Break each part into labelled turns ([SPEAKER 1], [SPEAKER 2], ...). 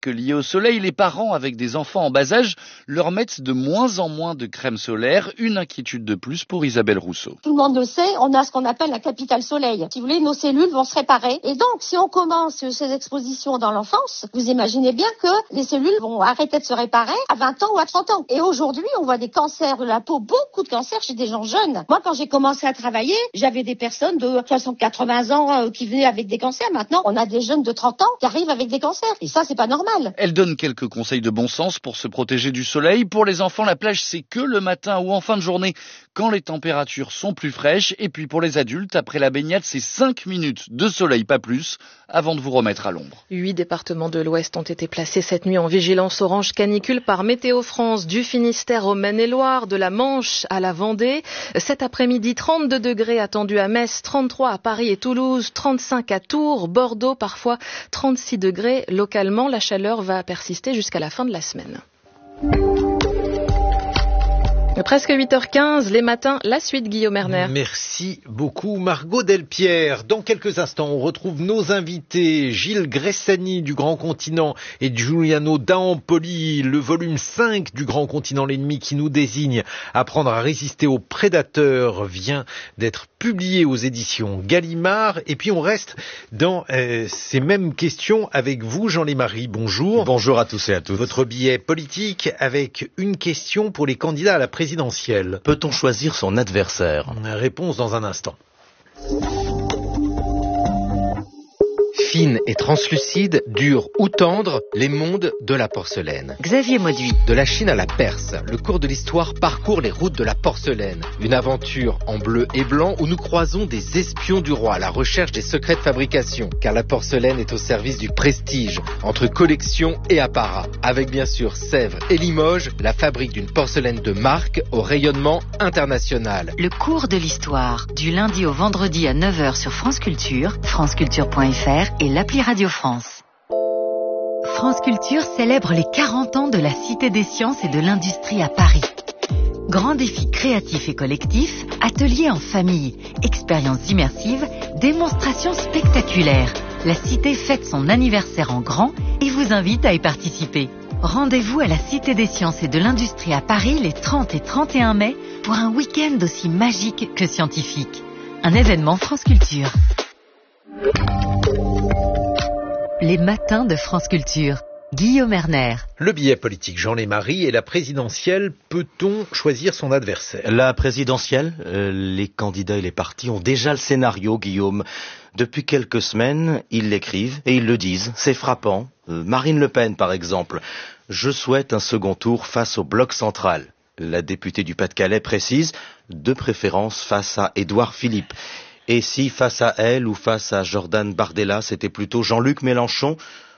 [SPEAKER 1] liées au soleil. Les parents avec des enfants en bas âge leur mettent de moins en moins de crème solaire. Une inquiétude de plus pour Isabelle Rousseau.
[SPEAKER 2] Tout le monde le sait, on a ce qu'on appelle la capitale soleil. Si vous voulez, nos cellules vont se réparer. Et donc, si on commence ces expositions dans l'enfance, vous imaginez bien que les cellules vont arrêter de se réparer à 20 ans ou à 30 ans. Et aujourd'hui, on voit des cancers de la peau, beaucoup de cancers chez des gens jeunes. Moi, quand j'ai commencé à travailler, j'avais des personnes de 60-80 ans qui venaient avec des cancers. Maintenant, on a des jeunes de 30 ans qui arrivent avec des cancers. Et ça, c'est pas normal.
[SPEAKER 1] Elle donne quelques conseils de bon sens pour se protéger du soleil. Pour les enfants, la plage, c'est que le matin ou en fin de journée, quand les températures sont plus fraîches. Et puis pour les adultes, après la baignade, c'est 5 minutes de soleil, pas plus, avant de vous remettre à l'ombre.
[SPEAKER 3] 8 départements de l'Ouest ont été placés cette nuit en vigilance orange canicule par Météo France, du Finistère au Maine-et-Loire, de la Manche à la Vendée. Cet après-midi, 32 degrés attendus à Metz, 33 à Paris et Toulouse, 35 à Tours, Bordeaux, parfois 36 degrés localement. La chaleur va persister jusqu'à la fin de la semaine. Presque 8h15, les matins, la suite, Guillaume Erner.
[SPEAKER 4] Merci beaucoup, Margot Delpierre. Dans quelques instants, on retrouve nos invités, Gilles Gressani du Grand Continent et Giuliano D'Ampoli, le volume 5 du Grand Continent, l'ennemi qui nous désigne. Apprendre à résister aux prédateurs vient d'être publié aux éditions Gallimard. Et puis on reste dans ces mêmes questions avec vous, Jean-Lémarie. Bonjour.
[SPEAKER 5] Bonjour à tous et à toutes.
[SPEAKER 4] Votre billet politique avec une question pour les candidats à la présidentielle.
[SPEAKER 5] Peut-on choisir son adversaire ?
[SPEAKER 4] Réponse dans un instant.
[SPEAKER 6] Fine et translucide, dure ou tendre, les mondes de la porcelaine.
[SPEAKER 7] Xavier Mauduit.
[SPEAKER 6] De la Chine à la Perse, le cours de l'histoire parcourt les routes de la porcelaine. Une aventure en bleu et blanc où nous croisons des espions du roi à la recherche des secrets de fabrication. Car la porcelaine est au service du prestige, entre collection et apparat. Avec bien sûr Sèvres et Limoges, la fabrique d'une porcelaine de marque au rayonnement international.
[SPEAKER 7] Le cours de l'histoire, du lundi au vendredi à 9h sur France Culture, franceculture.fr et l'appli Radio France. France Culture célèbre les 40 ans de la Cité des Sciences et de l'Industrie à Paris. Grands défis créatifs et collectifs, ateliers en famille, expériences immersives, démonstrations spectaculaires. La Cité fête son anniversaire en grand et vous invite à y participer. Rendez-vous à la Cité des Sciences et de l'Industrie à Paris les 30 et 31 mai pour un week-end aussi magique que scientifique. Un événement France Culture. Les matins de France Culture. Guillaume Erner.
[SPEAKER 4] Le billet politique, Jean-Lémarie, et la présidentielle, peut-on choisir son adversaire ?
[SPEAKER 5] La présidentielle, les candidats et les partis ont déjà le scénario, Guillaume. Depuis quelques semaines, ils l'écrivent et ils le disent. C'est frappant. Marine Le Pen, par exemple. Je souhaite un second tour face au bloc central. La députée du Pas-de-Calais précise, de préférence face à Édouard Philippe. Et si face à elle ou face à Jordan Bardella, c'était plutôt Jean-Luc Mélenchon ?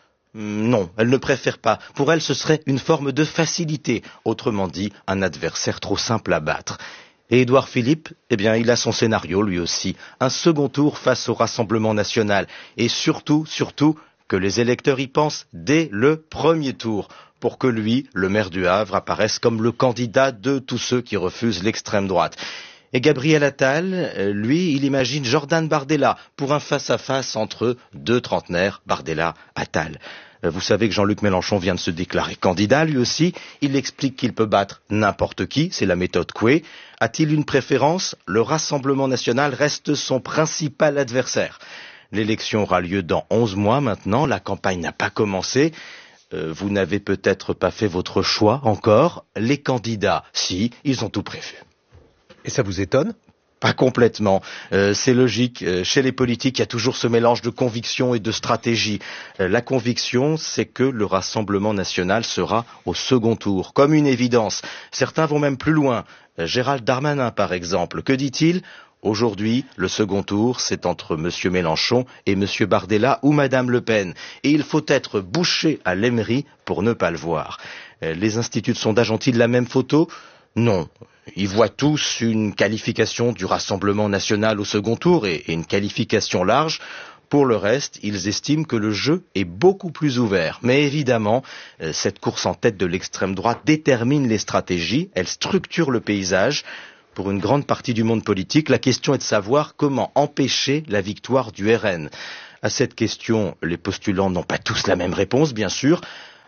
[SPEAKER 5] Non, elle ne préfère pas. Pour elle, ce serait une forme de facilité. Autrement dit, un adversaire trop simple à battre. Et Édouard Philippe, eh bien, il a son scénario, lui aussi. Un second tour face au Rassemblement national. Et surtout, que les électeurs y pensent dès le premier tour. Pour que lui, le maire du Havre, apparaisse comme le candidat de tous ceux qui refusent l'extrême droite. Et Gabriel Attal, lui, il imagine Jordan Bardella pour un face-à-face entre deux trentenaires, Bardella-Attal. Vous savez que Jean-Luc Mélenchon vient de se déclarer candidat, lui aussi. Il explique qu'il peut battre n'importe qui, c'est la méthode Coué. A-t-il une préférence ? Le Rassemblement national reste son principal adversaire. L'élection aura lieu dans 11 mois maintenant, la campagne n'a pas commencé. Vous n'avez peut-être pas fait votre choix encore. Les candidats, si, ils ont tout prévu.
[SPEAKER 4] Et ça vous étonne ?
[SPEAKER 5] Pas complètement. C'est logique. Chez les politiques, il y a toujours ce mélange de conviction et de stratégie. La conviction, c'est que le Rassemblement national sera au second tour, comme une évidence. Certains vont même plus loin. Gérald Darmanin, par exemple. Que dit-il ? Aujourd'hui, le second tour, c'est entre M. Mélenchon et M. Bardella ou Mme Le Pen. Et il faut être bouché à l'émery pour ne pas le voir. Les instituts de sondage ont-ils la même photo ? Non. Ils voient tous une qualification du Rassemblement national au second tour et une qualification large. Pour le reste, ils estiment que le jeu est beaucoup plus ouvert. Mais évidemment, cette course en tête de l'extrême droite détermine les stratégies, elle structure le paysage. Pour une grande partie du monde politique, la question est de savoir comment empêcher la victoire du RN. À cette question, les postulants n'ont pas tous la même réponse, bien sûr.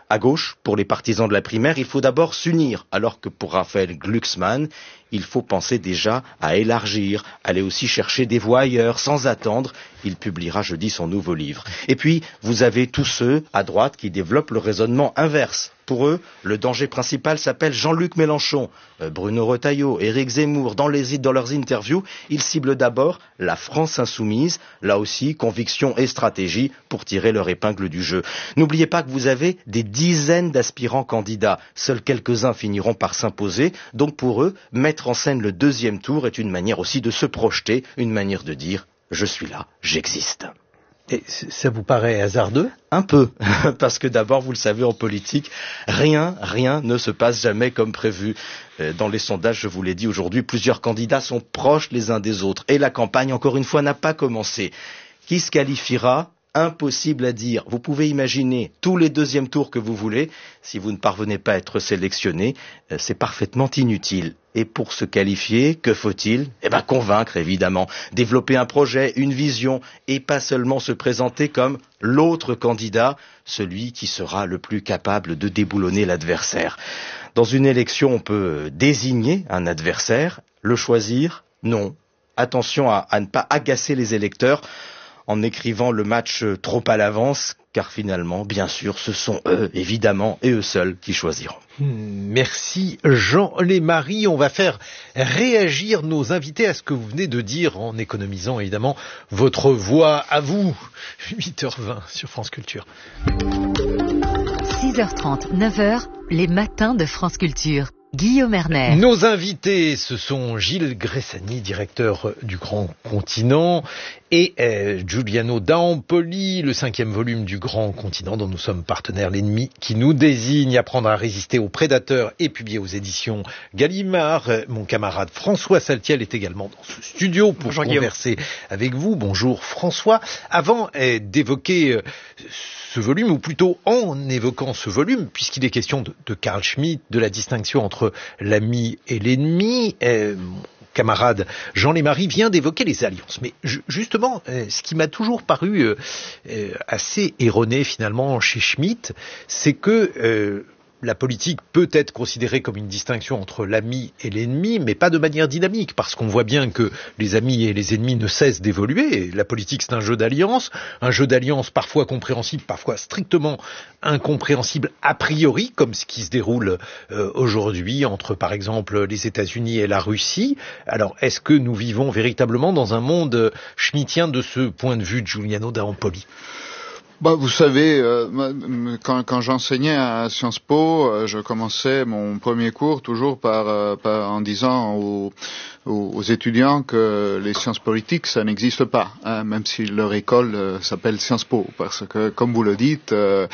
[SPEAKER 5] À gauche, pour les partisans de la primaire, il faut d'abord s'unir, alors que pour Raphaël Glucksmann, il faut penser déjà à élargir, aller aussi chercher des voix ailleurs, sans attendre. Il publiera jeudi son nouveau livre. Et puis, vous avez tous ceux, à droite, qui développent le raisonnement inverse. Pour eux, le danger principal s'appelle Jean-Luc Mélenchon. Bruno Retailleau, Éric Zemmour, dans leurs interviews, ils ciblent d'abord la France insoumise, là aussi, conviction et stratégie pour tirer leur épingle du jeu. N'oubliez pas que vous avez des dizaines d'aspirants candidats. Seuls quelques-uns finiront par s'imposer. Donc pour eux, mettre en scène le deuxième tour est une manière aussi de se projeter, une manière de dire « je suis là, j'existe ».
[SPEAKER 4] Et ça vous paraît hasardeux ?
[SPEAKER 5] Un peu, parce que d'abord, vous le savez, en politique, rien ne se passe jamais comme prévu. Dans les sondages, je vous l'ai dit aujourd'hui, plusieurs candidats sont proches les uns des autres. Et la campagne, encore une fois, n'a pas commencé. Qui se qualifiera ? Impossible à dire. Vous pouvez imaginer tous les deuxièmes tours que vous voulez. Si vous ne parvenez pas à être sélectionné, c'est parfaitement inutile. Et pour se qualifier, que faut-il ? Convaincre, évidemment. Développer un projet, une vision, et pas seulement se présenter comme l'autre candidat, celui qui sera le plus capable de déboulonner l'adversaire. Dans une élection, on peut désigner un adversaire, le choisir ? Non. Attention à ne pas agacer les électeurs en écrivant le match trop à l'avance, car finalement, bien sûr, ce sont eux, évidemment, et eux seuls qui choisiront.
[SPEAKER 4] Merci Jean Lémarie. On va faire réagir nos invités à ce que vous venez de dire, en économisant évidemment votre voix à vous. 8h20 sur France Culture.
[SPEAKER 7] 6h30, 9h, les matins de France Culture. Guillaume Erner.
[SPEAKER 4] Nos invités, ce sont Gilles Gressani, directeur du Grand Continent, et Giuliano D'Ampoli, le 5e volume du Grand Continent dont nous sommes partenaires, l'ennemi qui nous désigne, apprendre à résister aux prédateurs, et publié aux éditions Gallimard. Mon camarade François Saltiel est également dans ce studio pour converser avec vous. Bonjour François. Avant d'évoquer ce volume, ou plutôt en évoquant ce volume, puisqu'il est question de Carl Schmitt, de la distinction entre l'ami et l'ennemi, mon camarade Jean Lémarie vient d'évoquer les alliances. Mais justement, ce qui m'a toujours paru assez erroné finalement chez Schmitt, c'est que la politique peut être considérée comme une distinction entre l'ami et l'ennemi, mais pas de manière dynamique, parce qu'on voit bien que les amis et les ennemis ne cessent d'évoluer. La politique, c'est un jeu d'alliance parfois compréhensible, parfois strictement incompréhensible a priori, comme ce qui se déroule aujourd'hui entre, par exemple, les États-Unis et la Russie. Alors, est-ce que nous vivons véritablement dans un monde schmittien de ce point de vue, de Giuliano D'Ampoli ?
[SPEAKER 8] Vous savez, quand j'enseignais à Sciences Po, je commençais mon premier cours toujours en disant aux étudiants que les sciences politiques, ça n'existe pas, hein, même si leur école s'appelle Sciences Po, parce que, comme vous le dites,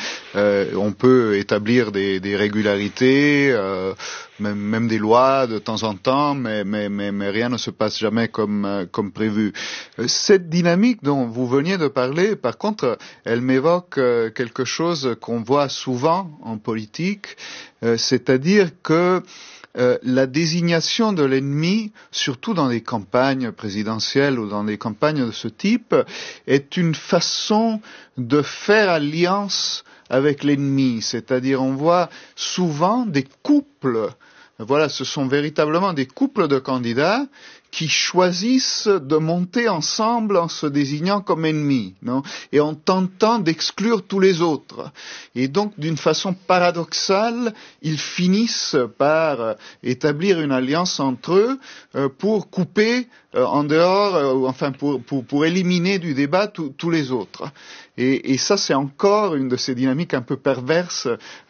[SPEAKER 8] on peut établir des régularités, même des lois de temps en temps, mais rien ne se passe jamais comme prévu. Cette dynamique dont vous veniez de parler, par contre, elle m'évoque quelque chose qu'on voit souvent en politique, c'est-à-dire que la désignation de l'ennemi, surtout dans des campagnes présidentielles ou dans des campagnes de ce type, est une façon de faire alliance avec l'ennemi. C'est-à-dire, on voit souvent des couples, ce sont véritablement des couples de candidats qui choisissent de monter ensemble en se désignant comme ennemis, et en tentant d'exclure tous les autres. Et donc, d'une façon paradoxale, ils finissent par établir une alliance entre eux pour couper en dehors, pour éliminer du débat tous les autres. Et ça, c'est encore une de ces dynamiques un peu perverses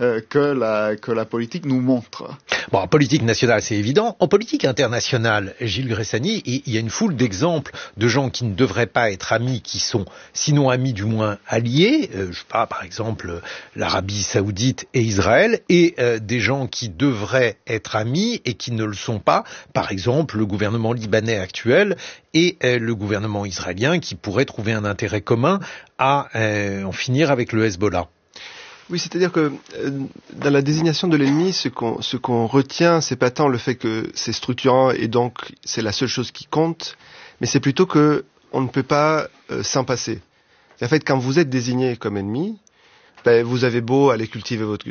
[SPEAKER 8] que la politique nous montre.
[SPEAKER 4] Bon, en politique nationale, c'est évident. En politique internationale, Gilles Gressani, il y a une foule d'exemples de gens qui ne devraient pas être amis, qui sont, sinon amis, du moins alliés. Par exemple, l'Arabie Saoudite et Israël, et des gens qui devraient être amis et qui ne le sont pas. Par exemple, le gouvernement libanais actuel et le gouvernement israélien, qui pourraient trouver un intérêt commun à en finir avec le Hezbollah.
[SPEAKER 9] Oui, c'est-à-dire que dans la désignation de l'ennemi, ce qu'on retient, c'est pas tant le fait que c'est structurant et donc c'est la seule chose qui compte, mais c'est plutôt que on ne peut pas s'en passer. En fait, quand vous êtes désigné comme ennemi, vous avez beau aller cultiver